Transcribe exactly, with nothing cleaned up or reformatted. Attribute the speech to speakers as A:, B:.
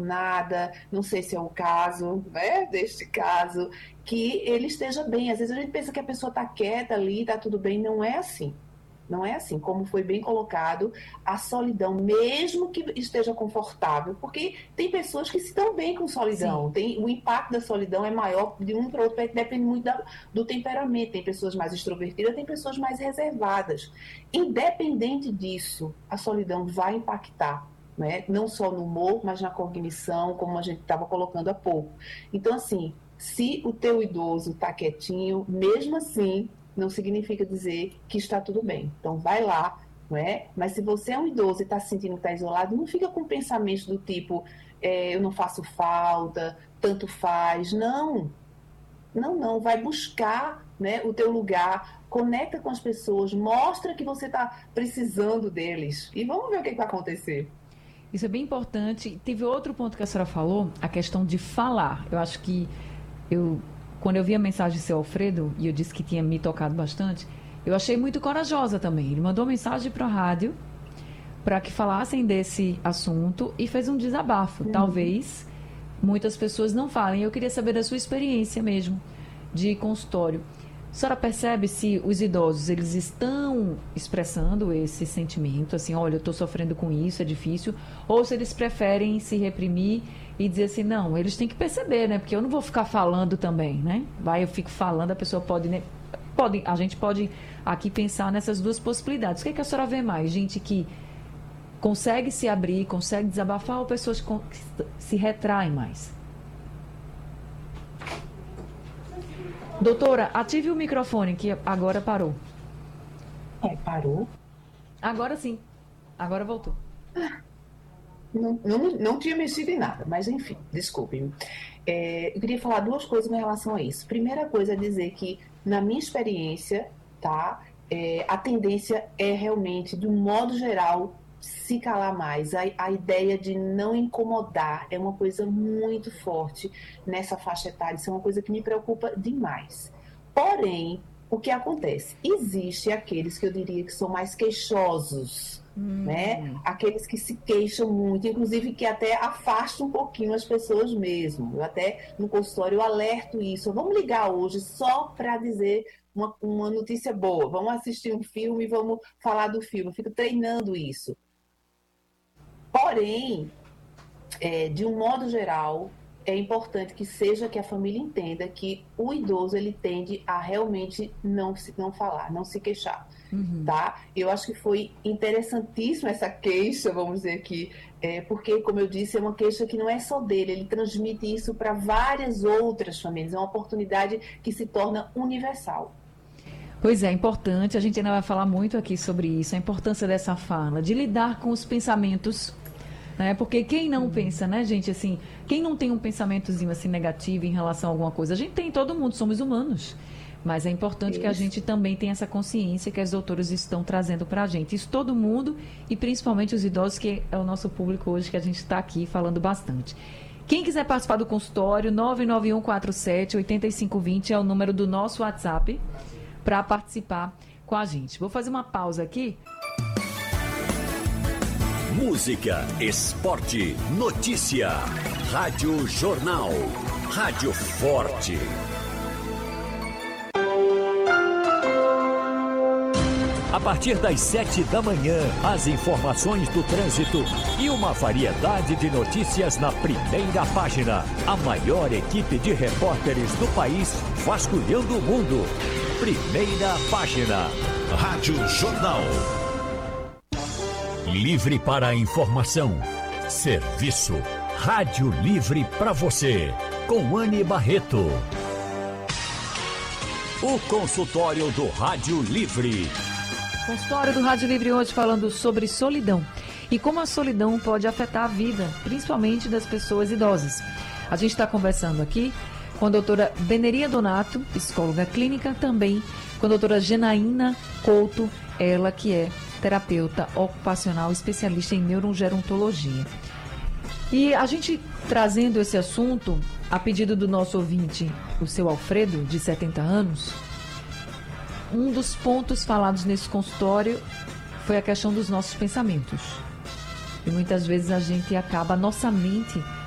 A: nada, não sei se é o caso, né, deste caso, que ele esteja bem. Às vezes a gente pensa que a pessoa está quieta ali, está tudo bem, não é assim. Não é assim, como foi bem colocado, a solidão, mesmo que esteja confortável, porque tem pessoas que se dão bem com solidão, tem, o impacto da solidão é maior de um para outro, depende muito da, do temperamento, tem pessoas mais extrovertidas, tem pessoas mais reservadas. Independente disso, a solidão vai impactar, né? Não só no humor, mas na cognição, como a gente estava colocando há pouco. Então, assim, se o teu idoso está quietinho, mesmo assim, não significa dizer que está tudo bem. Então, vai lá, não é? Mas se você é um idoso e está se sentindo que está isolado, não fica com pensamentos do tipo, é, eu não faço falta, tanto faz. Não, não, não. Vai buscar, né, o teu lugar, conecta com as pessoas, mostra que você está precisando deles. E vamos ver o que, que vai acontecer.
B: Isso é bem importante. Teve outro ponto que a senhora falou, a questão de falar. Eu acho que eu... Quando eu vi a mensagem do seu Alfredo, e eu disse que tinha me tocado bastante, eu achei muito corajosa também. Ele mandou mensagem para a rádio para que falassem desse assunto e fez um desabafo. Uhum. Talvez muitas pessoas não falem. Eu queria saber da sua experiência mesmo de consultório. A senhora percebe se os idosos eles estão expressando esse sentimento, assim, olha, eu estou sofrendo com isso, é difícil, ou se eles preferem se reprimir e dizer assim, não, eles têm que perceber, né? Porque eu não vou ficar falando também, né? Vai, eu fico falando, a pessoa pode, né? Pode, a gente pode aqui pensar nessas duas possibilidades. O que é que a senhora vê mais? Gente que consegue se abrir, consegue desabafar, ou pessoas que se retraem mais? Doutora, ative o microfone, que agora parou.
A: É, parou?
B: Agora sim. Agora voltou.
A: Não, não, não tinha mexido em nada, mas enfim, desculpe-me. É, eu queria falar duas coisas em relação a isso. Primeira coisa é dizer que, na minha experiência, tá, é, a tendência é realmente, de um modo geral, se calar mais. A, a ideia de não incomodar é uma coisa muito forte nessa faixa etária. Isso é uma coisa que me preocupa demais. Porém, o que acontece? Existe aqueles que eu diria que são mais queixosos, hum. né? Aqueles que se queixam muito, inclusive que até afastam um pouquinho as pessoas mesmo. Eu até no consultório eu alerto isso. Vamos ligar hoje só para dizer uma, uma notícia boa. Vamos assistir um filme e vamos falar do filme. Eu fico treinando isso. Porém, é, de um modo geral, é importante que seja que a família entenda que o idoso ele tende a realmente não, se, não falar, não se queixar. Uhum. Tá? Eu acho que foi interessantíssima essa queixa, vamos dizer aqui, é, porque, como eu disse, é uma queixa que não é só dele, ele transmite isso para várias outras famílias, é uma oportunidade que se torna universal.
B: Pois é, é importante, a gente ainda vai falar muito aqui sobre isso, a importância dessa fala, de lidar com os pensamentos, né? Porque quem não hum. pensa, né, gente, assim, quem não tem um pensamentozinho assim negativo em relação a alguma coisa, a gente tem, todo mundo, somos humanos, mas é importante isso. Que a gente também tenha essa consciência que as doutoras estão trazendo para a gente, isso todo mundo e principalmente os idosos, que é o nosso público hoje, que a gente está aqui falando bastante. Quem quiser participar do consultório, nove nove um quatro sete oito cinco dois zero é o número do nosso WhatsApp para participar com a gente. Vou fazer uma pausa aqui.
C: Música, esporte, notícia. Rádio Jornal. Rádio Forte. A partir das sete da manhã, as informações do trânsito e uma variedade de notícias na primeira página. A maior equipe de repórteres do país vasculhando o mundo. Primeira página. Rádio Jornal. Livre para a informação. Serviço. Rádio Livre para você. Com Anne Barreto. O consultório do Rádio Livre.
B: Consultório do Rádio Livre hoje falando sobre solidão. E como a solidão pode afetar a vida, principalmente das pessoas idosas. A gente está conversando aqui com a doutora Beneria Donato, psicóloga clínica, também com a doutora Genaína Couto, ela que é terapeuta ocupacional, especialista em neurogerontologia. E a gente trazendo esse assunto, a pedido do nosso ouvinte, o seu Alfredo, de setenta anos, um dos pontos falados nesse consultório foi a questão dos nossos pensamentos. E muitas vezes a gente acaba, a nossa mente